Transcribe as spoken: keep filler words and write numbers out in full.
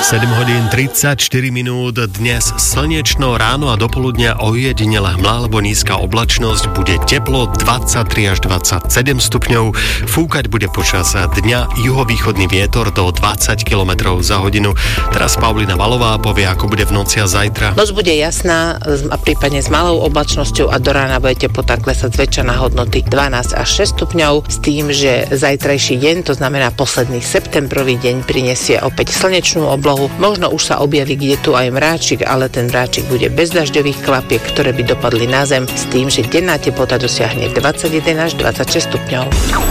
sedem hodín tridsaťštyri minút, dnes slnečno, ráno a dopoludnia ojedinela hmla alebo nízka oblačnosť, bude teplo dvadsaťtri až dvadsaťsedem stupňov, fúkať bude počas dňa juhovýchodný vietor do dvadsať kilometrov za hodinu. Teraz Paulina Valová povie, ako bude v noci a zajtra. Noc bude jasná a prípadne s malou oblačnosťou a do rána bude teplota klesať zväčša na hodnoty dvanásť až šesť stupňov, s tým, že zajtrajší deň, to znamená posledný septembrový deň, prinesie opäť slnečnú oblohu. Možno už sa objaví kde tu aj mráčik, ale ten mráčik bude bez dažďových klapiek, ktoré by dopadli na zem, s tým, že denná teplota dosiahne dvadsaťjeden až dvadsaťšesť stupňov.